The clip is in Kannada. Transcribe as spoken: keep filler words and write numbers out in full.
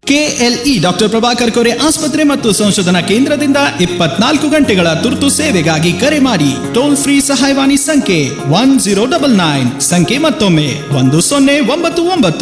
ಕೆಎಲ್ಇ ಡಾಕ್ಟರ್ ಪ್ರಭಾಕರ್ ಕೋರೆ ಆಸ್ಪತ್ರೆ ಮತ್ತು ಸಂಶೋಧನಾ ಕೇಂದ್ರದಿಂದ ಇಪ್ಪತ್ನಾಲ್ಕು ಗಂಟೆಗಳ ತುರ್ತು ಸೇವೆಗಾಗಿ ಕರೆ ಮಾಡಿ. ಟೋಲ್ ಫ್ರೀ ಸಹಾಯವಾಣಿ ಸಂಖ್ಯೆ ಒನ್ ಜೀರೋ ಡಬಲ್ ನೈನ್. ಸಂಖ್ಯೆ ಮತ್ತೊಮ್ಮೆ ಒಂದು ಸೊನ್ನೆ ಒಂಬತ್ತು ಒಂಬತ್ತು